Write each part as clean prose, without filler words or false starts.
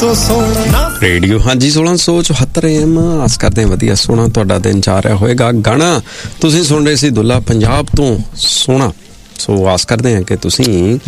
Radio ਹਾਂਜੀ 1674 AM ਆਸ ਕਰਦੇ ਹਾਂ ਵਧੀਆ ਸੋਹਣਾ ਤੁਹਾਡਾ ਦਿਨ ਜਾ ਰਿਹਾ ਹੋਏਗਾ। ਗਾਣਾ ਤੁਸੀਂ ਸੁਣ ਰਹੇ ਸੀ ਦੁੱਲਾ ਪੰਜਾਬ ਤੋਂ ਸੋਹਣਾ। ਸੋ ਆਸ ਕਰਦੇ ਹਾਂ ਕਿ ਤੁਸੀਂ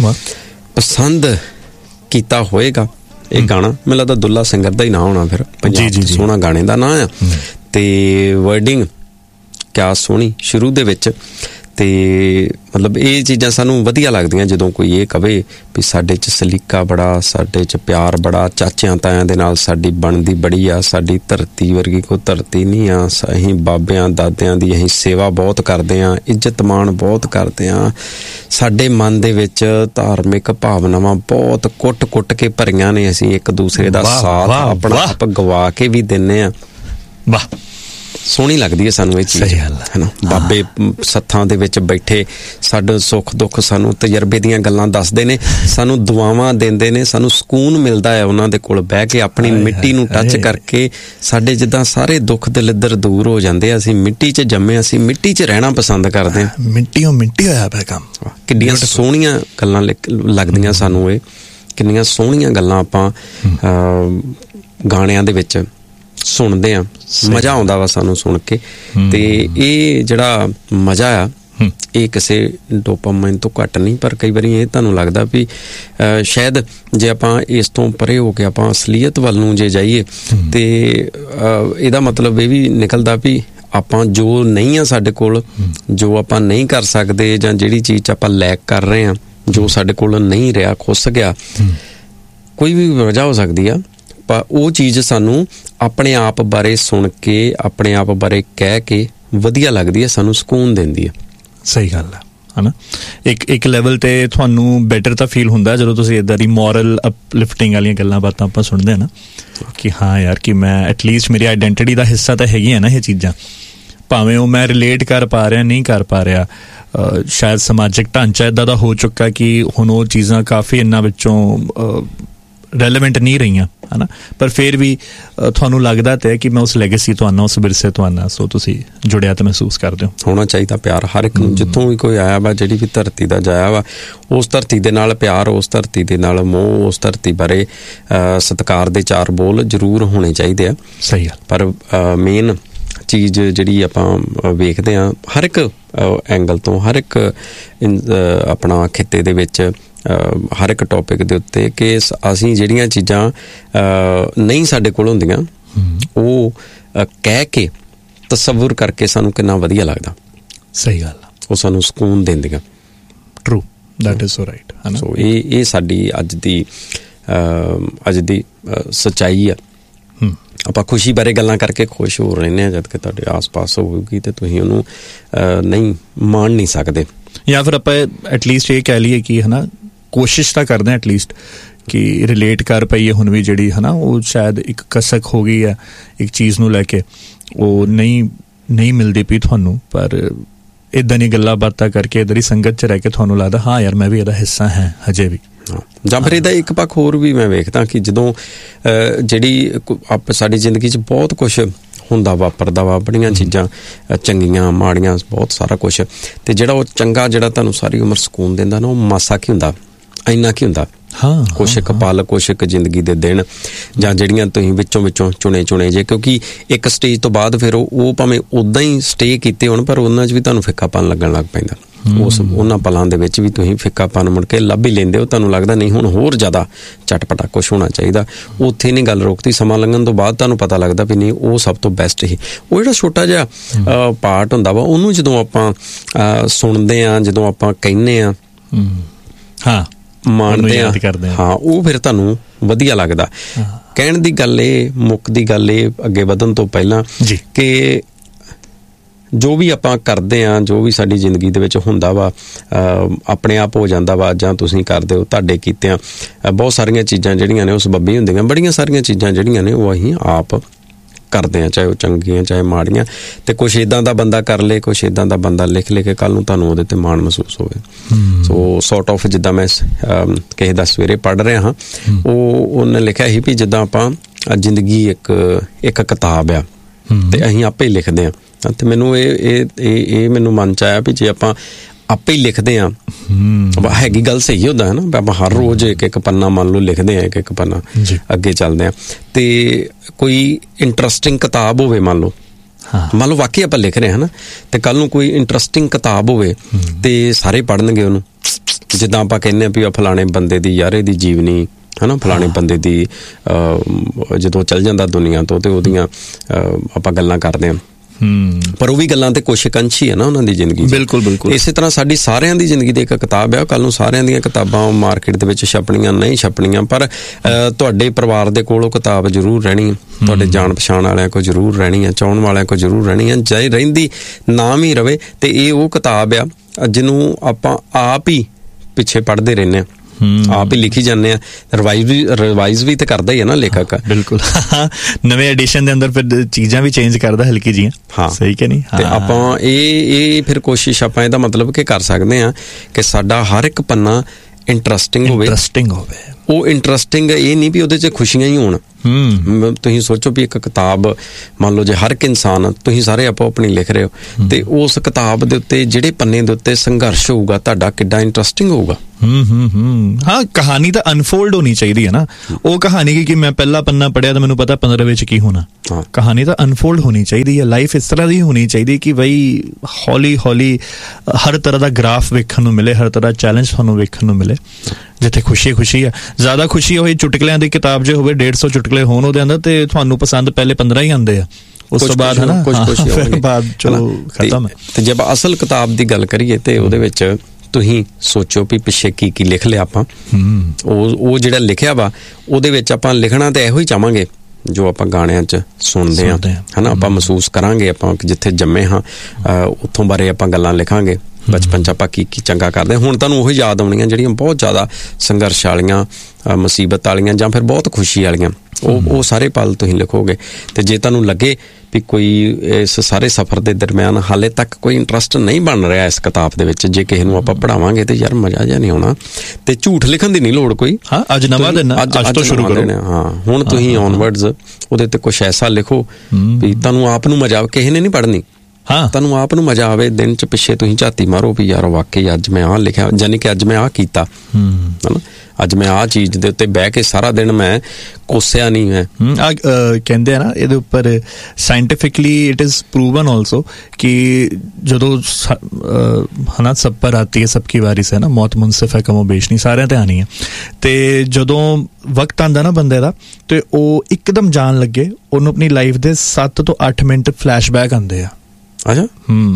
ਪਸੰਦ ਕੀਤਾ ਹੋਏਗਾ ਇਹ ਗਾਣਾ। ਮੈਨੂੰ ਲੱਗਦਾ ਦੁੱਲਾ ਸਿੰਗਰ ਦਾ ਹੀ ਨਾਂ ਹੋਣਾ ਫਿਰ, ਪੰਜਾਬ ਤੋਂ ਸੋਹਣਾ ਗਾਣੇ ਦਾ ਨਾਂ ਆ। ਤੇ ਵਰਡਿੰਗ ਕਿਆ ਸੋਹਣੀ ਸ਼ੁਰੂ ਦੇ ਵਿੱਚ। ਤੇ ਮਤਲਬ ਇਹ ਚੀਜ਼ਾਂ ਸਾਨੂੰ ਵਧੀਆ ਲੱਗਦੀਆਂ ਜਦੋਂ ਕੋਈ ਇਹ ਕਵੇ ਵੀ ਸਾਡੇ 'ਚ ਸਲੀਕਾ ਬੜਾ, ਸਾਡੇ 'ਚ ਪਿਆਰ ਬੜਾ, ਚਾਚਿਆਂ ਤਾਇਆਂ ਦੇ ਨਾਲ ਸਾਡੀ ਬਣਦੀ ਬੜੀ ਆ, ਸਾਡੀ ਧਰਤੀ ਵਰਗੀ ਕੋਈ ਧਰਤੀ ਨਹੀਂ ਆ, ਅਸੀਂ ਬਾਬਿਆਂ ਦਾਦਿਆਂ ਦੀ ਅਸੀਂ ਸੇਵਾ ਬਹੁਤ ਕਰਦੇ ਹਾਂ, ਇੱਜ਼ਤ ਮਾਣ ਬਹੁਤ ਕਰਦੇ ਹਾਂ, ਸਾਡੇ ਮਨ ਦੇ ਵਿੱਚ ਧਾਰਮਿਕ ਭਾਵਨਾਵਾਂ ਬਹੁਤ ਕੁੱਟ ਕੇ ਭਰੀਆਂ ਨੇ, ਅਸੀਂ ਇੱਕ ਦੂਸਰੇ ਦਾ ਸਾਥ ਆਪਣਾ ਆਪ ਗਵਾ ਕੇ ਵੀ ਦਿੰਦੇ ਹਾਂ। ਵਾਹ ਸੋਹਣੀ ਲੱਗਦੀ ਹੈ ਸਾਨੂੰ ਇਹ ਚੀਜ਼, ਹੈ ਨਾ। ਬਾਬੇ ਸੱਥਾਂ ਦੇ ਵਿੱਚ ਬੈਠੇ ਸਾਡੇ ਸੁੱਖ ਦੁੱਖ ਸਾਨੂੰ ਤਜਰਬੇ ਦੀਆਂ ਗੱਲਾਂ ਦੱਸਦੇ ਨੇ, ਸਾਨੂੰ ਦੁਆਵਾਂ ਦਿੰਦੇ ਨੇ, ਸਾਨੂੰ ਸਕੂਨ ਮਿਲਦਾ ਹੈ ਉਹਨਾਂ ਦੇ ਕੋਲ ਬਹਿ ਕੇ, ਆਪਣੀ ਮਿੱਟੀ ਨੂੰ ਟੱਚ ਕਰਕੇ। ਸਾਡੇ ਜਿੱਦਾਂ ਸਾਰੇ ਦੁੱਖ ਦਲਿੱਦਰ ਦੂਰ ਹੋ ਜਾਂਦੇ ਆ। ਅਸੀਂ ਮਿੱਟੀ 'ਚ ਜੰਮੇ, ਅਸੀਂ ਮਿੱਟੀ 'ਚ ਰਹਿਣਾ ਪਸੰਦ ਕਰਦੇ ਹਾਂ। ਮਿੱਟੀ ਹੋਇਆ ਪਿਆ ਕੰਮ। ਕਿੰਨੀਆਂ ਸੋਹਣੀਆਂ ਗੱਲਾਂ ਲੱਗਦੀਆਂ ਸਾਨੂੰ ਇਹ, ਕਿੰਨੀਆਂ ਸੋਹਣੀਆਂ ਗੱਲਾਂ ਆਪਾਂ ਗਾਣਿਆਂ ਦੇ ਵਿੱਚ ਸੁਣਦੇ ਆ, ਮਜ਼ਾ ਆਉਂਦਾ ਵਾ ਸਾਨੂੰ ਸੁਣ ਕੇ। ਤੇ ਇਹ ਜਿਹੜਾ ਮਜ਼ਾ ਆ ਇਹ ਕਿਸੇ ਡੋਪਾਮਾਈਨ ਤੋਂ ਘੱਟ ਨਹੀਂ। ਪਰ ਕਈ ਵਾਰੀ ਇਹ ਤੁਹਾਨੂੰ ਲੱਗਦਾ ਵੀ ਸ਼ਾਇਦ ਜੇ ਆਪਾਂ ਇਸ ਤੋਂ ਪਰੇ ਹੋ ਕੇ ਆਪਾਂ ਅਸਲੀਅਤ ਵੱਲ ਨੂੰ ਜੇ ਜਾਈਏ ਤੇ ਇਹਦਾ ਮਤਲਬ ਇਹ ਵੀ ਨਿਕਲਦਾ ਵੀ ਆਪਾਂ ਜੋ ਨਹੀਂ ਆ ਸਾਡੇ ਕੋਲ, ਜੋ ਆਪਾਂ ਨਹੀਂ ਕਰ ਸਕਦੇ, ਜਾਂ ਜਿਹੜੀ ਚੀਜ਼ 'ਚ ਆਪਾਂ ਲੈਕ ਕਰ ਰਹੇ ਹਾਂ, ਜੋ ਸਾਡੇ ਕੋਲ ਨਹੀਂ ਰਿਹਾ, ਖੁੱਸ ਗਿਆ, ਕੋਈ ਵੀ ਵਜ੍ਹਾ ਹੋ ਸਕਦੀ ਆ, ਪਰ ਉਹ ਚੀਜ਼ ਸਾਨੂੰ ਆਪਣੇ ਆਪ ਬਾਰੇ ਸੁਣ ਕੇ, ਆਪਣੇ ਆਪ ਬਾਰੇ ਕਹਿ ਕੇ ਵਧੀਆ ਲੱਗਦੀ ਹੈ, ਸਾਨੂੰ ਸਕੂਨ ਦਿੰਦੀ ਹੈ। ਸਹੀ ਗੱਲ ਹੈ ਨਾ। ਇੱਕ ਲੈਵਲ ਤੇ ਤੁਹਾਨੂੰ ਬੈਟਰ ਤਾਂ ਫੀਲ ਹੁੰਦਾ ਜਦੋਂ ਤੁਸੀਂ ਇੱਦਾਂ ਦੀ ਮੋਰਲ ਅਪਲਿਫਟਿੰਗ ਵਾਲੀਆਂ ਗੱਲਾਂ ਬਾਤਾਂ ਆਪਾਂ ਸੁਣਦੇ ਹਾਂ ਨਾ, ਕਿ ਹਾਂ ਯਾਰ ਕਿ ਮੈਂ ਐਟਲੀਸਟ ਮੇਰੀ ਆਈਡੈਂਟਿਟੀ ਦਾ ਹਿੱਸਾ ਤਾਂ ਹੈਗੀਆਂ ਨਾ ਇਹ ਚੀਜ਼ਾਂ, ਭਾਵੇਂ ਉਹ ਮੈਂ ਰਿਲੇਟ ਕਰ ਪਾ ਰਿਹਾ ਨਹੀਂ ਕਰ ਪਾ ਰਿਹਾ। ਸ਼ਾਇਦ ਸਮਾਜਿਕ ਢਾਂਚਾ ਇੱਦਾਂ ਦਾ ਹੋ ਚੁੱਕਾ ਕਿ ਹੁਣ ਉਹ ਚੀਜ਼ਾਂ ਕਾਫੀ ਇਹਨਾਂ ਵਿੱਚੋਂ ਰੈਲੇਵੈਂਟ ਨਹੀਂ ਰਹੀਆਂ, ਹੈ ਨਾ। ਪਰ ਫਿਰ ਵੀ ਤੁਹਾਨੂੰ ਲੱਗਦਾ ਤੇ ਕਿ ਮੈਂ ਉਸ ਲੈਗੇਸੀ ਤੋਂ ਆਉਣਾ, ਉਸ ਵਿਰਸੇ ਤੋਂ ਆਉਣਾ। ਸੋ ਤੁਸੀਂ ਜੁੜਿਆ ਤਾਂ ਮਹਿਸੂਸ ਕਰਦੇ ਹੋ। ਹੋਣਾ ਚਾਹੀਦਾ ਪਿਆਰ ਹਰ ਇੱਕ ਨੂੰ, ਜਿੱਥੋਂ ਵੀ ਕੋਈ ਆਇਆ ਵਾ, ਜਿਹੜੀ ਵੀ ਧਰਤੀ ਦਾ ਜਾਇਆ ਵਾ, ਉਸ ਧਰਤੀ ਦੇ ਨਾਲ ਪਿਆਰ, ਉਸ ਧਰਤੀ ਦੇ ਨਾਲ ਮੋਹ, ਉਸ ਧਰਤੀ ਬਾਰੇ ਸਤਿਕਾਰ ਦੇ ਚਾਰ ਬੋਲ ਜ਼ਰੂਰ ਹੋਣੇ ਚਾਹੀਦੇ ਆ। ਸਹੀ ਗੱਲ। ਪਰ ਮੇਨ ਚੀਜ਼ ਜਿਹੜੀ ਆਪਾਂ ਵੇਖਦੇ ਹਾਂ ਹਰ ਇੱਕ ਐਂਗਲ ਤੋਂ, ਹਰ ਇੱਕ ਆਪਣਾ ਖਿੱਤੇ ਦੇ ਵਿੱਚ, ਹਰ ਇੱਕ ਟੌਪਿਕ ਦੇ ਉੱਤੇ, ਕਿ ਅਸੀਂ ਜਿਹੜੀਆਂ ਚੀਜ਼ਾਂ ਨਹੀਂ ਸਾਡੇ ਕੋਲ ਹੁੰਦੀਆਂ ਉਹ ਕਹਿ ਕੇ ਤਸੱਵੁਰ ਕਰਕੇ ਸਾਨੂੰ ਕਿੰਨਾ ਵਧੀਆ ਲੱਗਦਾ। ਸਹੀ ਗੱਲ। ਉਹ ਸਾਨੂੰ ਸਕੂਨ ਦਿੰਦੀਆਂ। True, that is so right. ਸੋ ਇਹ ਸਾਡੀ ਅੱਜ ਦੀ ਸੱਚਾਈ ਆ। ਆਪਾਂ ਖੁਸ਼ੀ ਬਾਰੇ ਗੱਲਾਂ ਕਰਕੇ ਖੁਸ਼ ਹੋ ਰਹਿੰਦੇ ਹਾਂ, ਜਦ ਕਿ ਤੁਹਾਡੇ ਆਸ ਪਾਸ ਹੋਊਗੀ ਤੇ ਤੁਸੀਂ ਉਹਨੂੰ ਨਹੀਂ ਮਾਣ ਨਹੀਂ ਸਕਦੇ। ਜਾਂ ਫਿਰ ਆਪਾਂ ਐਟਲੀਸਟ ਇਹ ਕਹਿ ਲਈਏ ਕਿ ਹੈ ਨਾ, ਕੋਸ਼ਿਸ਼ ਤਾਂ ਕਰਦੇ ਹਾਂ ਐਟਲੀਸਟ ਕਿ ਰਿਲੇਟ ਕਰ ਪਾਈਏ ਹੁਣ ਵੀ, ਜਿਹੜੀ ਹੈ ਨਾ ਉਹ ਸ਼ਾਇਦ ਇੱਕ ਕਸਕ ਹੋ ਗਈ ਹੈ ਇੱਕ ਚੀਜ਼ ਨੂੰ ਲੈ ਕੇ, ਉਹ ਨਹੀਂ ਮਿਲਦੀ ਪਈ ਤੁਹਾਨੂੰ। ਪਰ ਇੱਦਾਂ ਦੀਆਂ ਗੱਲਾਂ ਬਾਤਾਂ ਕਰਕੇ, ਇੱਧਰ ਹੀ ਸੰਗਤ 'ਚ ਰਹਿ ਕੇ ਤੁਹਾਨੂੰ ਲੱਗਦਾ ਹਾਂ ਯਾਰ ਮੈਂ ਵੀ ਇਹਦਾ ਹਿੱਸਾ ਹੈ ਹਜੇ ਵੀ। ਜਾਂ ਫਿਰ ਇਹਦਾ ਇੱਕ ਪੱਖ ਹੋਰ ਵੀ ਮੈਂ ਵੇਖਦਾ ਕਿ ਜਦੋਂ ਜਿਹੜੀ ਸਾਡੀ ਜ਼ਿੰਦਗੀ 'ਚ ਬਹੁਤ ਕੁਛ ਹੁੰਦਾ, ਵਾਪਰਦਾ ਵਾ, ਬੜੀਆਂ ਚੀਜ਼ਾਂ ਚੰਗੀਆਂ ਮਾੜੀਆਂ ਬਹੁਤ ਸਾਰਾ ਕੁਛ, ਤੇ ਜਿਹੜਾ ਉਹ ਚੰਗਾ ਜਿਹੜਾ ਤੁਹਾਨੂੰ ਸਾਰੀ ਉਮਰ ਸਕੂਨ ਦਿੰਦਾ ਨਾ, ਉਹ ਮਾਸਾ ਕੀ ਹੁੰਦਾ, ਇੰਨਾ ਕੀ ਹੁੰਦਾ। ਕੁਛ ਇੱਕ ਪਲ, ਕੁਛ ਇੱਕ ਜ਼ਿੰਦਗੀ ਦੇ ਦਿਨ, ਜਾਂ ਜਿਹੜੀਆਂ ਤੁਸੀਂ ਵਿੱਚੋਂ ਚੁਣੇ ਜੇ, ਕਿਉਂਕਿ ਇੱਕ ਸਟੇਜ ਤੋਂ ਬਾਅਦ ਫਿਰ ਉਹ ਭਾਵੇਂ ਉੱਦਾਂ ਹੀ ਸਟੇ ਕੀਤੇ ਹੋਣ, ਪਰ ਉਹਨਾਂ 'ਚ ਵੀ ਤੁਹਾਨੂੰ ਫਿੱਕਾਪਨ ਲੱਗਣ ਲੱਗ ਪੈਂਦਾ। ਉਹਨਾਂ ਪਲਾਂ ਦੇ ਵਿੱਚ ਵੀ ਤੁਸੀਂ ਫਿੱਕਾਪਨ ਮੁੜ ਕੇ ਲੱਭ ਹੀ ਲੈਂਦੇ ਹੋ। ਤੁਹਾਨੂੰ ਲੱਗਦਾ ਨਹੀਂ ਹੁਣ ਹੋਰ ਜ਼ਿਆਦਾ ਚਟਪਟਾ ਕੁਛ ਹੋਣਾ ਚਾਹੀਦਾ। ਉੱਥੇ ਨਹੀਂ ਗੱਲ ਰੋਕਦੀ। ਸਮਾਂ ਲੰਘਣ ਤੋਂ ਬਾਅਦ ਤੁਹਾਨੂੰ ਪਤਾ ਲੱਗਦਾ ਵੀ ਨਹੀਂ, ਉਹ ਸਭ ਤੋਂ ਬੈਸਟ ਹੀ। ਉਹ ਜਿਹੜਾ ਛੋਟਾ ਜਿਹਾ ਪਾਰਟ ਹੁੰਦਾ ਵਾ, ਉਹਨੂੰ ਜਦੋਂ ਆਪਾਂ ਸੁਣਦੇ ਹਾਂ, ਜਦੋਂ ਆਪਾਂ ਕਹਿੰਦੇ ਹਾਂ, ਮਾਣਦੇ ਹਾਂ, ਉਹ ਫਿਰ ਤੁਹਾਨੂੰ ਵਧੀਆ ਲੱਗਦਾ। ਕਹਿਣ ਦੀ ਗੱਲ ਇਹ, ਮੁੱਕ ਦੀ ਗੱਲ ਇਹ ਅੱਗੇ ਵਧਣ ਤੋਂ ਪਹਿਲਾਂ, ਕਿ ਜੋ ਵੀ ਆਪਾਂ ਕਰਦੇ ਹਾਂ, ਜੋ ਵੀ ਸਾਡੀ ਜ਼ਿੰਦਗੀ ਦੇ ਵਿੱਚ ਹੁੰਦਾ ਵਾ, ਆਪਣੇ ਆਪ ਹੋ ਜਾਂਦਾ ਵਾ, ਜਾਂ ਤੁਸੀਂ ਕਰਦੇ ਹੋ, ਤੁਹਾਡੇ ਕੀਤਿਆਂ ਬਹੁਤ ਸਾਰੀਆਂ ਚੀਜ਼ਾਂ ਜਿਹੜੀਆਂ ਨੇ ਉਹ ਸਬੱਬੀ ਹੁੰਦੀਆਂ। ਬੜੀਆਂ ਸਾਰੀਆਂ ਚੀਜ਼ਾਂ ਜਿਹੜੀਆਂ ਨੇ ਉਹ ਅਸੀਂ ਆਪ ਕਰਦੇ ਹਾਂ, ਚਾਹੇ ਉਹ ਚੰਗੀਆਂ ਚਾਹੇ ਮਾੜੀਆਂ। ਤੇ ਕੁਛ ਇੱਦਾਂ ਦਾ ਬੰਦਾ ਕਰ ਲੇ, ਕੁਛ ਇੱਦਾਂ ਦਾ ਬੰਦਾ ਲਿਖ ਲੈ ਕੇ ਕੱਲ੍ਹ ਨੂੰ ਤੁਹਾਨੂੰ ਉਹਦੇ 'ਤੇ ਮਾਣ ਮਹਿਸੂਸ ਹੋਵੇ। ਸੋ ਸੌਰਟ ਆਫ ਜਿੱਦਾਂ ਮੈਂ ਕਿਸੇ ਦਾ ਸਵੇਰੇ ਪੜ੍ਹ ਰਿਹਾ ਹਾਂ, ਉਹਨੇ ਲਿਖਿਆ ਸੀ ਵੀ ਜਿੱਦਾਂ ਆਪਾਂ ਜ਼ਿੰਦਗੀ ਇੱਕ ਕਿਤਾਬ ਆ ਤੇ ਅਸੀਂ ਆਪੇ ਹੀ ਲਿਖਦੇ ਹਾਂ। ਤੇ ਮੈਨੂੰ ਇਹ ਮੈਨੂੰ ਮਨ 'ਚ ਆਇਆ ਵੀ ਜੇ ਆਪਾਂ ਆਪੇ ਹੀ ਲਿਖਦੇ ਆ, ਹੈਗੀ ਗੱਲ ਸਹੀ ਹੁੰਦਾ ਹੈ ਨਾ, ਆਪਾਂ ਹਰ ਰੋਜ਼ ਇੱਕ ਪੰਨਾ ਮੰਨ ਲਓ ਲਿਖਦੇ ਆ, ਇੱਕ ਪੰਨਾ ਅੱਗੇ ਚੱਲਦੇ ਆ। ਤੇ ਕੋਈ ਇੰਟਰਸਟਿੰਗ ਕਿਤਾਬ ਹੋਵੇ, ਮੰਨ ਲਓ ਵਾਕਈ ਆਪਾਂ ਲਿਖ ਰਹੇ ਹਾਂ ਨਾ, ਤੇ ਕੱਲ ਨੂੰ ਕੋਈ ਇੰਟਰਸਟਿੰਗ ਕਿਤਾਬ ਹੋਵੇ ਤੇ ਸਾਰੇ ਪੜ੍ਹਨਗੇ ਉਹਨੂੰ। ਜਿੱਦਾਂ ਆਪਾਂ ਕਹਿੰਦੇ ਆ ਵੀ ਫਲਾਣੇ ਬੰਦੇ ਦੀ ਯਾਰ ਇਹਦੀ ਜੀਵਨੀ ਹੈ ਨਾ, ਫਲਾਣੇ ਬੰਦੇ ਦੀ ਜਦੋਂ ਚੱਲ ਜਾਂਦਾ ਦੁਨੀਆ ਤੋਂ ਤੇ ਉਹਦੀਆਂ ਆਪਾਂ ਗੱਲਾਂ ਕਰਦੇ ਹਾਂ, ਪਰ ਉਹ ਵੀ ਗੱਲਾਂ ਤੇ ਕੁਛ ਅੰਸ਼ ਹੀ ਹੈ ਨਾ ਉਹਨਾਂ ਦੀ ਜ਼ਿੰਦਗੀ। ਬਿਲਕੁਲ ਬਿਲਕੁਲ। ਇਸੇ ਤਰ੍ਹਾਂ ਸਾਡੀ ਸਾਰਿਆਂ ਦੀ ਜ਼ਿੰਦਗੀ ਦੀ ਇੱਕ ਕਿਤਾਬ ਹੈ। ਕੱਲ ਨੂੰ ਸਾਰਿਆਂ ਦੀਆਂ ਕਿਤਾਬਾਂ ਮਾਰਕੀਟ ਦੇ ਵਿੱਚ ਛਪਣੀਆਂ ਨਹੀਂ ਛਪਣੀਆਂ, ਪਰ ਤੁਹਾਡੇ ਪਰਿਵਾਰ ਦੇ ਕੋਲ ਉਹ ਕਿਤਾਬ ਜ਼ਰੂਰ ਰਹਿਣੀ ਹੈ, ਤੁਹਾਡੇ ਜਾਣ ਪਛਾਣ ਵਾਲਿਆਂ ਕੋਲ ਜ਼ਰੂਰ ਰਹਿਣੀ ਹੈ, ਚਾਹੁਣ ਵਾਲਿਆਂ ਕੋਲ ਜ਼ਰੂਰ ਰਹਿਣੀ ਹੈ। ਜੇ ਰਹਿੰਦੀ ਨਾਮ ਹੀ ਰਵੇ ਤੇ ਇਹ ਉਹ ਕਿਤਾਬ ਆ ਜਿਹਨੂੰ ਆਪਾਂ ਆਪ ਹੀ ਪਿੱਛੇ ਪੜ੍ਹਦੇ ਰਹਿੰਦੇ ਹਾਂ, ਆਪ ਹੀ ਲਿਖੀ ਜਾਂਦੇ ਆ, ਰਿਵਾਈਜ਼ ਵੀ ਤੇ ਕਰਦਾ ਹੀ ਹੈ ਨਾ ਲੇਖਕ। ਬਿਲਕੁਲ। ਨਵੇਂ ਐਡੀਸ਼ਨ ਦੇ ਅੰਦਰ ਫਿਰ ਚੀਜ਼ਾਂ ਵੀ ਚੇਂਜ ਕਰਦਾ ਹਲਕੀ ਜੀਆਂ। ਹਾਂ ਸਹੀ ਕਿ ਨਹੀਂ। ਤੇ ਆਪਾਂ ਇਹ ਫਿਰ ਕੋਸ਼ਿਸ਼ ਆਪਾਂ ਇਹਦਾ ਮਤਲਬ ਕਿ ਕਰ ਸਕਦੇ ਹਾਂ ਕਿ ਸਾਡਾ ਹਰ ਇੱਕ ਪੰਨਾ ਇੰਟਰਸਟਿੰਗ ਹੋਵੇ। ਉਹ ਇੰਟਰਸਟਿੰਗ ਇਹ ਨਹੀਂ ਵੀ ਉਹਦੇ 'ਚ ਖੁਸ਼ੀਆਂ ਹੀ ਹੋਣ। ਤੁਸੀਂ ਸੋਚੋ ਵੀ ਇੱਕ ਕਿਤਾਬ ਮੰਨ ਲਓ, ਜੇ ਹਰ ਇੱਕ ਇਨਸਾਨ, ਤੁਸੀਂ ਸਾਰੇ ਆਪੋ ਆਪਣੀ ਲਿਖ ਰਹੇ ਹੋ ਤੇ ਉਸ ਕਿਤਾਬ ਦੇ ਉੱਤੇ ਜਿਹੜੇ ਪੰਨੇ ਦੇ ਉੱਤੇ ਸੰਘਰਸ਼ ਹੋਊਗਾ ਤੁਹਾਡਾ, ਕਿੱਡਾ ਇੰਟਰਸਟਿੰਗ ਹੋਊਗਾ। ਹਾਂ, ਕਹਾਣੀ ਤਾਂ ਅਨਫੋਲਡ ਹੋਣੀ ਚਾਹੀਦੀ ਹੈ ਨਾ। ਉਹ ਕਹਾਣੀ ਕਿ ਮੈਂ ਪਹਿਲਾ ਪੰਨਾ ਪੜ੍ਹਿਆ ਤਾਂ ਮੈਨੂੰ ਪਤਾ 15 ਵਿੱਚ ਕੀ ਹੋਣਾ। ਕਹਾਣੀ ਤਾਂ ਅਨਫੋਲਡ ਹੋਣੀ ਚਾਹੀਦੀ ਹੈ। ਲਾਈਫ ਇਸ ਤਰ੍ਹਾਂ ਦੀ ਹੋਣੀ ਚਾਹੀਦੀ ਕਿ ਬਈ ਹੌਲੀ ਹੌਲੀ ਹਰ ਤਰ੍ਹਾਂ ਦਾ ਗ੍ਰਾਫ ਵੇਖਣ ਨੂੰ ਮਿਲੇ, ਹਰ ਤਰ੍ਹਾਂ ਚੈਲੰਜ ਤੁਹਾਨੂੰ ਵੇਖਣ ਨੂੰ ਮਿਲੇ। ਜਿੱਥੇ ਖੁਸ਼ੀ ਆ, ਜ਼ਿਆਦਾ ਖੁਸ਼ੀ ਹੋਈ ਚੁਟਕਲਿਆਂ ਦੀ ਕਿਤਾਬ ਜੇ ਹੋਵੇ 150 ਚੁਟਕਲੇ ਹੋਣ ਉਹਦੇ ਅੰਦਰ, ਤੇ ਤੁਹਾਨੂੰ ਪਸੰਦ ਪਹਿਲੇ 15 ਹੀ ਆਉਂਦੇ ਆ, ਉਸ ਤੋਂ ਬਾਅਦ ਹਨਾ ਫਿਰ ਬਾਅਦ ਚਲੋ ਖਤਮ। ਤੇ ਜੇ ਆਪਾਂ ਅਸਲ ਕਿਤਾਬ ਦੀ ਗੱਲ ਕਰੀਏ ਤੇ ਉਹਦੇ ਵਿੱਚ ਤੁਸੀਂ ਸੋਚੋ ਵੀ ਪਿੱਛੇ ਕੀ ਲਿਖ ਲਿਆ ਆਪਾਂ। ਉਹ ਜਿਹੜਾ ਲਿਖਿਆ ਵਾ ਉਹਦੇ ਵਿੱਚ ਆਪਾਂ ਲਿਖਣਾ ਤੇ ਇਹੋ ਹੀ ਚਾਹਾਂਗੇ ਜੋ ਆਪਾਂ ਗਾਣਿਆਂ 'ਚ ਸੁਣਦੇ ਹਾਂ, ਹਨਾ। ਆਪਾਂ ਮਹਿਸੂਸ ਕਰਾਂਗੇ, ਆਪਾਂ ਜਿੱਥੇ ਜੰਮੇ ਹਾਂ ਉੱਥੋਂ ਬਾਰੇ ਆਪਾਂ ਗੱਲਾਂ ਲਿਖਾਂਗੇ, ਬਚਪਨ 'ਚ ਆਪਾਂ ਕੀ ਚੰਗਾ ਕਰਦੇ। ਹੁਣ ਤੁਹਾਨੂੰ ਉਹੀ ਯਾਦ ਆਉਣੀਆਂ ਜਿਹੜੀਆਂ ਬਹੁਤ ਜ਼ਿਆਦਾ ਸੰਘਰਸ਼ ਵਾਲੀਆਂ, ਮੁਸੀਬਤ ਵਾਲੀਆਂ, ਜਾਂ ਫਿਰ ਬਹੁਤ ਖੁਸ਼ੀ ਵਾਲੀਆਂ। ਉਹ ਸਾਰੇ ਪਲ ਤੁਸੀਂ ਲਿਖੋਗੇ। ਤੇ ਜੇ ਤੁਹਾਨੂੰ ਲੱਗੇ ਵੀ ਕੋਈ ਇਸ ਸਾਰੇ ਸਫ਼ਰ ਦੇ ਦਰਮਿਆਨ ਹਾਲੇ ਤੱਕ ਕੋਈ ਇੰਟਰਸਟ ਨਹੀਂ ਬਣ ਰਿਹਾ ਇਸ ਕਿਤਾਬ ਦੇ ਵਿੱਚ, ਜੇ ਕਿਸੇ ਨੂੰ ਆਪਾਂ ਪੜ੍ਹਾਵਾਂਗੇ ਤੇ ਯਾਰ ਮਜ਼ਾ ਜਿਹਾ ਨਹੀਂ ਆਉਣਾ, ਤੇ ਝੂਠ ਲਿਖਣ ਦੀ ਨਹੀਂ ਲੋੜ ਕੋਈ। ਅੱਜ ਨਵਾਂ ਦਿਨ, ਅੱਜ ਤੋਂ ਸ਼ੁਰੂ ਕਰੋ। ਹਾਂ, ਹੁਣ ਤੁਸੀਂ ਔਨਵਰਡਸ ਉਹਦੇ ਤੇ ਕੁਛ ਐਸਾ ਲਿਖੋ ਵੀ ਤੁਹਾਨੂੰ ਆਪ ਨੂੰ ਮਜ਼ਾ, ਕਿਸੇ ਨੇ ਨਹੀਂ ਪੜ੍ਹਨੀ, ਤੁਹਾਨੂੰ ਆਪ ਨੂੰ ਮਜ਼ਾ ਆਵੇ। ਦਿਨ 'ਚ ਪਿੱਛੇ ਤੁਸੀਂ ਝਾਤੀ ਮਾਰੋ ਵੀ ਯਾਰ ਵਾਕਈ ਅੱਜ ਮੈਂ ਆਹ ਲਿਖਿਆ, ਯਾਨੀ ਕਿ ਅੱਜ ਮੈਂ ਆਹ ਕੀਤਾ, ਹਨਾ। ਅੱਜ ਮੈਂ ਆਹ ਚੀਜ਼ ਦੇ ਉੱਤੇ ਬਹਿ ਕੇ ਸਾਰਾ ਦਿਨ ਮੈਂ ਕੋਸਿਆ ਨਹੀਂ ਹੈ। ਕਹਿੰਦੇ ਆ ਨਾ ਇਹਦੇ ਉੱਪਰ scientifically it is proven also ਕਿ ਜਦੋਂ ਹਨਾ ਸਭ ਪਰ ਆਤੀ ਹੈ ਸਭ ਕੀ ਵਾਰਿਸ ਹੈ ਨਾ, ਮੌਤ ਮੁਨਸਿਫ ਹੈ ਕਮੋ ਬੇਸ਼ ਨਹੀਂ, ਸਾਰਿਆਂ ਤੇ ਆਣੀ ਹੈ। ਤੇ ਜਦੋਂ ਵਕਤ ਆਉਂਦਾ ਨਾ ਬੰਦੇ ਦਾ, ਤੇ ਉਹ ਇੱਕਦਮ ਜਾਣ ਲੱਗੇ, ਉਹਨੂੰ ਆਪਣੀ ਲਾਈਫ ਦੇ 7 ਤੋਂ 8 ਮਿੰਟ ਫਲੈਸ਼ਬੈਕ ਆਉਂਦੇ ਆ। ਅੱਛਾ।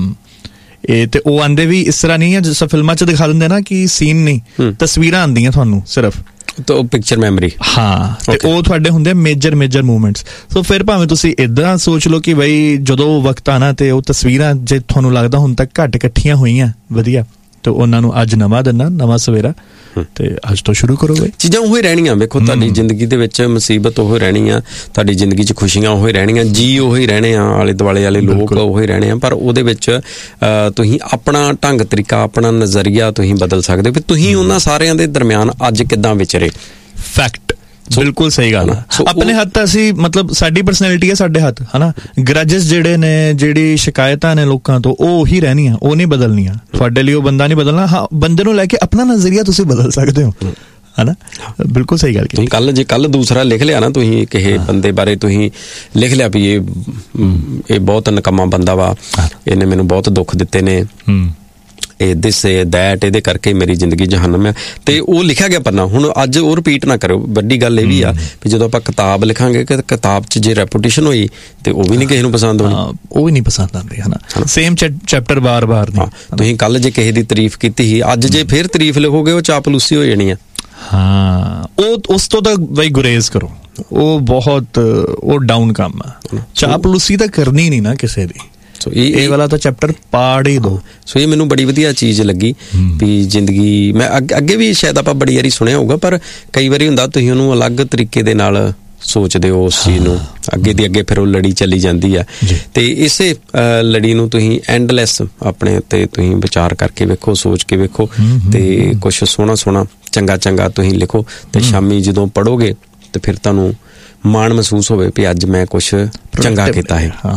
ਇਹ ਤੇ ਉਹ ਆਂਦੇ ਵੀ ਇਸ ਤਰ੍ਹਾਂ ਨਹੀਂ ਹੈ ਜਿਸ ਫਿਲਮਾਂ 'ਚ ਦਿਖਾ ਦਿੰਦੇ ਨਾ ਕਿ ਸੀਨ ਨਹੀਂ, ਤਸਵੀਰਾਂ ਆਉਂਦੀਆਂ ਤੁਹਾਨੂੰ ਸਿਰਫ, ਪਿਕਚਰ ਮੈਮਰੀ। ਹਾਂ, ਤੇ ਉਹ ਤੁਹਾਡੇ ਹੁੰਦੇ ਮੇਜਰ ਮੂਵਮੈਂਟਸ। ਸੋ ਫਿਰ ਭਾਵੇਂ ਤੁਸੀਂ ਏਦਾਂ ਸੋਚ ਲਓ ਕਿ ਬਈ ਜਦੋਂ ਵਕਤ ਆਣਾ ਤੇ ਉਹ ਤਸਵੀਰਾਂ ਜੇ ਤੁਹਾਨੂੰ ਲੱਗਦਾ ਹੁਣ ਤੱਕ ਘੱਟ ਇਕੱਠੀਆਂ ਹੋਈਆਂ ਵਧੀਆ, ਤੇ ਉਹਨਾਂ ਨੂੰ ਅੱਜ ਨਵਾਂ ਦਿਨ, ਨਵਾਂ ਸਵੇਰਾ, ਤੇ ਅੱਜ ਤੋਂ ਸ਼ੁਰੂ ਕਰੋ। ਚੀਜ਼ਾਂ ਉਹੀ ਰਹਿਣੀਆਂ। ਵੇਖੋ, ਤੁਹਾਡੀ ਜ਼ਿੰਦਗੀ ਦੇ ਵਿੱਚ ਮੁਸੀਬਤ ਉਹੀ ਰਹਿਣੀ ਆ, ਤੁਹਾਡੀ ਜ਼ਿੰਦਗੀ 'ਚ ਖੁਸ਼ੀਆਂ ਉਹੀ ਰਹਿਣੀਆਂ, ਜੀ ਉਹੀ ਰਹਿਣੇ ਆ, ਆਲੇ ਦੁਆਲੇ ਵਾਲੇ ਲੋਕ ਉਹੀ ਰਹਿਣੇ ਆ, ਪਰ ਉਹਦੇ ਵਿੱਚ ਤੁਸੀਂ ਆਪਣਾ ਢੰਗ ਤਰੀਕਾ, ਆਪਣਾ ਨਜ਼ਰੀਆ ਤੁਸੀਂ ਬਦਲ ਸਕਦੇ ਹੋ ਕਿ ਤੁਸੀਂ ਉਹਨਾਂ ਸਾਰਿਆਂ ਦੇ ਦਰਮਿਆਨ ਅੱਜ ਕਿੱਦਾਂ ਵਿਚਰੇ। ਫੈਕਟ, ਬਿਲਕੁਲ ਸਹੀ ਗੱਲ ਆ। ਆਪਣੇ ਹੱਥ ਤਾਂ ਅਸੀਂ, ਮਤਲਬ ਸਾਡੀ ਪਰਸਨੈਲਿਟੀ ਹੈ ਸਾਡੇ ਹੱਥ, ਹਨਾ। ਗਰਜਸ ਜਿਹੜੇ ਨੇ, ਜਿਹੜੀ ਸ਼ਿਕਾਇਤਾਂ ਨੇ ਲੋਕਾਂ ਤੋਂ, ਉਹ ਉਹੀ ਰਹਿਣੀਆਂ, ਉਹ ਨਹੀਂ ਬਦਲਣੀਆਂ। ਤੁਹਾਡੇ ਲਈ ਉਹ ਬੰਦਾ ਨਹੀਂ ਬਦਲਣਾ। ਹਾਂ, ਬੰਦੇ ਨੂੰ ਲੈ ਕੇ ਆਪਣਾ ਨਜ਼ਰੀਆ ਤੁਸੀਂ ਬਦਲ ਸਕਦੇ ਹੋ, ਹਨਾ। ਬਿਲਕੁਲ ਸਹੀ ਗੱਲ ਕੀਤੀ। ਜੇ ਕੱਲ ਦੂਸਰਾ ਲਿਖ ਲਿਆ ਨਾ ਤੁਸੀਂ, ਕਿਸੇ ਬੰਦੇ ਬਾਰੇ ਤੁਸੀਂ ਲਿਖ ਲਿਆ ਵੀ ਇਹ ਬਹੁਤ ਨਕਮਾ ਬੰਦਾ ਵਾ, ਇਹਨੇ ਮੈਨੂੰ ਬਹੁਤ ਦੁੱਖ ਦਿੱਤੇ ਨੇ, ਇਹ ਦਿਸ ਦੈਟ, ਇਹਦੇ ਕਰਕੇ ਮੇਰੀ ਜ਼ਿੰਦਗੀ ਜਹੰਨਮ ਹੈ, ਤੇ ਉਹ ਲਿਖਿਆ ਗਿਆ ਪੰਨਾ। ਹੁਣ ਅੱਜ ਉਹ ਰਿਪੀਟ ਨਾ ਕਰਿਓ। ਵੱਡੀ ਗੱਲ ਇਹ ਵੀ ਆ ਵੀ ਜਦੋਂ ਆਪਾਂ ਕਿਤਾਬ ਲਿਖਾਂਗੇ ਕਿ ਕਿਤਾਬ 'ਚ ਜੇ ਰੈਪੂਟੇਸ਼ਨ ਹੋਈ ਤੇ ਉਹ ਵੀ ਨਹੀਂ ਕਿਸੇ ਨੂੰ ਪਸੰਦ ਹੋਣੀ, ਉਹ ਵੀ ਨਹੀਂ ਪਸੰਦ ਆਉਂਦੇ, ਹਨਾ। ਸੇਮ ਚੈਪਟਰ ਬਾਰ-ਬਾਰ ਨਹੀਂ। ਤੁਸੀਂ ਕੱਲ ਜੇ ਕਿਸੇ ਦੀ ਤਾਰੀਫ ਕੀਤੀ ਸੀ, ਅੱਜ ਜੇ ਫਿਰ ਤਾਰੀਫ ਲਿਖੋਗੇ ਉਹ ਚਾਪਲੂਸੀ ਹੋ ਜਾਣੀ ਆ। ਹਾਂ, ਉਹ ਉਸ ਤੋਂ ਤਾਂ ਬਈ ਗੁਰੇਜ਼ ਕਰੋ। ਉਹ ਬਹੁਤ ਉਹ ਡਾਊਨ ਕੰਮ ਆ। ਚਾਪਲੂਸੀ ਤਾਂ ਕਰਨੀ ਨਹੀਂ ਨਾ ਕਿਸੇ ਦੀ। ਇਹ ਵਾਲਾ ਤਾਂ ਚੈਪਟਰ ਪਾੜ ਹੀ ਦੋ। ਸੋ ਇਹ ਮੈਨੂੰ ਬੜੀ ਵਧੀਆ ਚੀਜ਼ ਲੱਗੀ ਵੀ ਜ਼ਿੰਦਗੀ, ਮੈਂ ਅੱਗੇ ਵੀ ਸ਼ਾਇਦ ਆਪਾਂ ਬੜੀ ਵਾਰੀ ਸੁਣਿਆ ਹੋਊਗਾ, ਪਰ ਕਈ ਵਾਰੀ ਹੁੰਦਾ ਤੁਸੀਂ ਉਹਨੂੰ ਅਲੱਗ ਤਰੀਕੇ ਦੇ ਨਾਲ ਸੋਚਦੇ ਹੋ ਉਸ ਚੀਜ਼ ਨੂੰ, ਅੱਗੇ ਦੀ ਅੱਗੇ ਫਿਰ ਉਹ ਲੜੀ ਚੱਲੀ ਜਾਂਦੀ ਆ। ਤੇ ਇਸੇ ਲੜੀ ਨੂੰ ਤੁਸੀਂ ਐਂਡਲੈਸ ਆਪਣੇ ਉੱਤੇ ਤੁਸੀਂ ਵਿਚਾਰ ਕਰਕੇ ਵੇਖੋ, ਸੋਚ ਕੇ ਵੇਖੋ, ਤੇ ਕੁਛ ਸੋਹਣਾ ਚੰਗਾ ਤੁਸੀਂ ਲਿਖੋ, ਤੇ ਸ਼ਾਮੀ ਜਦੋਂ ਪੜ੍ਹੋਗੇ ਤੇ ਫਿਰ ਤੁਹਾਨੂੰ ਮਾਣ ਮਹਿਸੂਸ ਹੋਵੇ ਵੀ ਅੱਜ ਮੈਂ ਕੁਛ ਚੰਗਾ ਕੀਤਾ ਹੈ,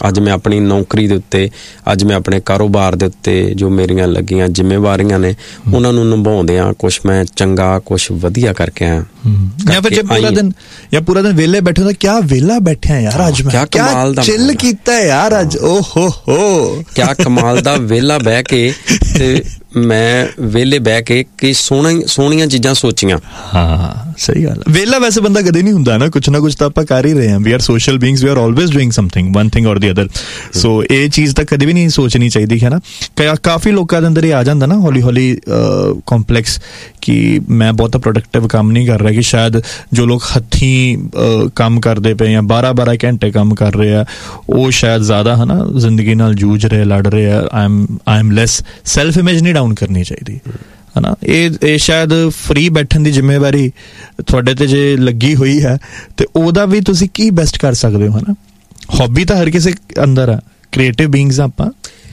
ਅੱਜ ਮੈਂ ਆਪਣੀ ਨੌਕਰੀ ਦੇ ਉੱਤੇ, ਅੱਜ ਮੈਂ ਆਪਣੇ ਕਾਰੋਬਾਰ ਦੇ ਉੱਤੇ ਜੋ ਮੇਰੀਆਂ ਲੱਗੀਆਂ ਜ਼ਿੰਮੇਵਾਰੀਆਂ ਨੇ ਉਹਨਾਂ ਨੂੰ ਨਿਭਾਉਂਦਿਆਂ ਕੁਛ ਮੈਂ ਚੰਗਾ, ਕੁਛ ਵਧੀਆ ਕਰਕੇ ਆਇਆ। ਜਾਂ ਫਿਰ ਜੇ ਪੂਰਾ ਦਿਨ ਵਿਹਲੇ ਬੈਠੇ ਤਾਂ ਕਿਆ ਵਿਹਲਾ ਬੈਠਿਆ ਯਾਰ, ਅੱਜ ਮੈਂ ਕਿਆ ਚਿੱਲ ਕੀਤਾ ਯਾਰ ਅੱਜ, ਓ ਹੋ ਕਿਆ ਕਮਾਲ ਦਾ ਵਿਹਲਾ ਬਹਿ ਕੇ ਤੇ ਮੈਂ ਵਿਹਲੇ ਬਹਿ ਕੇ ਕਿ ਸੋਹਣੀਆਂ ਚੀਜ਼ਾਂ ਸੋਚੀਆਂ। ਹਾਂ ਸਹੀ ਗੱਲ। ਵਿਹਲਾ ਵੈਸੇ ਬੰਦਾ ਕਦੇ ਨਹੀਂ ਹੁੰਦਾ ਨਾ, ਕੁਛ ਨਾ ਕੁਛ ਤਾਂ ਆਪਾਂ ਕਰ ਹੀ ਰਹੇ ਹਾਂ। ਵੀ ਆਰ ਸੋਸ਼ਲ ਬੀਇੰਗਸ, ਵੀ R always doing something, one thing ਔਰ ਦੀ ਅਦਰ। ਸੋ ਇਹ ਚੀਜ਼ ਤਾਂ ਕਦੇ ਵੀ ਨਹੀਂ ਸੋਚਣੀ ਚਾਹੀਦੀ ਹੈ ਨਾ। ਕਾਫੀ ਲੋਕਾਂ ਦੇ ਅੰਦਰ ਇਹ ਆ ਜਾਂਦਾ ਨਾ ਹੌਲੀ ਹੌਲੀ ਕੰਪਲੈਕਸ ਕਿ ਮੈਂ ਬਹੁਤਾ ਪ੍ਰੋਡਕਟਿਵ ਕੰਮ ਨਹੀਂ ਕਰ ਰਿਹਾ, ਕਿ ਸ਼ਾਇਦ ਜੋ ਲੋਕ ਹੱਥੀਂ ਕੰਮ ਕਰਦੇ ਪਏ ਜਾਂ 12-12 ਘੰਟੇ ਕੰਮ ਕਰ ਰਹੇ ਆ ਉਹ ਸ਼ਾਇਦ ਜ਼ਿਆਦਾ ਹੈ ਨਾ ਜ਼ਿੰਦਗੀ ਨਾਲ ਜੂਝ ਰਹੇ, ਲੜ ਰਹੇ ਆ। I am lace. Self image ਨਹੀਂ ਡਾਊਨ ਕਰਨੀ ਚਾਹੀਦੀ ਹੈ ਨਾ। ਇਹ ਸ਼ਾਇਦ ਫਰੀ ਬੈਠਣ ਦੀ ਜ਼ਿੰਮੇਵਾਰੀ ਤੁਹਾਡੇ ਤੇ ਜੇ ਲੱਗੀ ਹੋਈ ਹੈ ਤੇ ਉਹਦਾ ਵੀ ਤੁਸੀਂ ਕੀ ਬੈਸਟ ਕਰ ਸਕਦੇ ਹੋ, ਹੈ ਨਾ। ਹੌਬੀ ਤਾਂ ਹਰ ਕਿਸੇ ਅੰਦਰ ਆ, ਕ੍ਰੀਏਟਿਵ ਬੀਇੰਗਸ ਆਪਾਂ।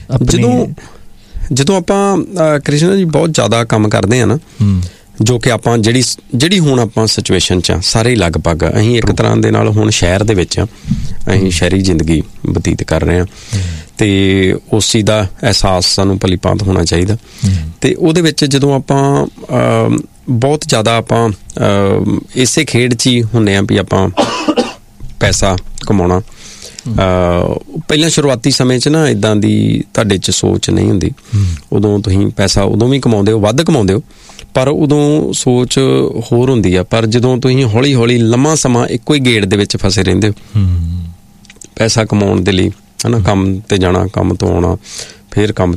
ਜਦੋਂ ਆਪਾਂ ਕ੍ਰਿਸ਼ਨ ਜੀ ਬਹੁਤ ਜ਼ਿਆਦਾ ਕੰਮ ਕਰਦੇ ਆ ਨਾ, ਜੋ ਕਿ ਆਪਾਂ ਜਿਹੜੀ ਹੁਣ ਆਪਾਂ ਸਿਚੁਏਸ਼ਨ 'ਚ ਆ ਸਾਰੇ ਹੀ ਲਗਭਗ ਅਸੀਂ ਇੱਕ ਤਰ੍ਹਾਂ ਦੇ ਨਾਲ ਹੁਣ ਸ਼ਹਿਰ ਦੇ ਵਿੱਚ ਅਸੀਂ ਸ਼ਹਿਰੀ ਜ਼ਿੰਦਗੀ ਬਤੀਤ ਕਰ ਰਹੇ ਹਾਂ ਤੇ ਉਸ ਚੀਜ਼ ਦਾ ਅਹਿਸਾਸ ਸਾਨੂੰ ਭਲੀਭਾਂਤ ਹੋਣਾ ਚਾਹੀਦਾ। ਤੇ ਉਹਦੇ ਵਿੱਚ ਜਦੋਂ ਆਪਾਂ ਬਹੁਤ ਜ਼ਿਆਦਾ ਆਪਾਂ ਇਸੇ ਖੇਡ 'ਚ ਹੀ ਹੁੰਦੇ ਹਾਂ ਵੀ ਆਪਾਂ ਪੈਸਾ ਕਮਾਉਣਾ। ਪਹਿਲਾਂ ਸ਼ੁਰੂਆਤੀ ਸਮੇਂ 'ਚ ਨਾ ਇੱਦਾਂ ਦੀ ਤੁਹਾਡੇ 'ਚ ਸੋਚ ਨਹੀਂ ਹੁੰਦੀ। ਉਦੋਂ ਤੁਸੀਂ ਪੈਸਾ ਉਦੋਂ ਵੀ ਕਮਾਉਂਦੇ ਹੋ, ਵੱਧ ਕਮਾਉਂਦੇ ਹੋ, ਪਰ ਉਦੋਂ ਸੋਚ ਹੋਰ ਹੁੰਦੀ ਆ। ਪਰ ਜਦੋਂ ਤੁਸੀਂ ਹੌਲੀ ਹੌਲੀ ਲੰਮਾ ਸਮਾਂ ਇੱਕੋ ਹੀ ਗੇੜ ਦੇ ਵਿੱਚ ਫਸੇ ਰਹਿੰਦੇ ਹੋ ਪੈਸਾ ਕਮਾਉਣ ਦੇ ਲਈ, ਹੈ ਨਾ, ਕੰਮ ਤੇ ਜਾਣਾ, ਕੰਮ ਤੋਂ ਆਉਣਾ, ਫਿਰ ਕੰਮ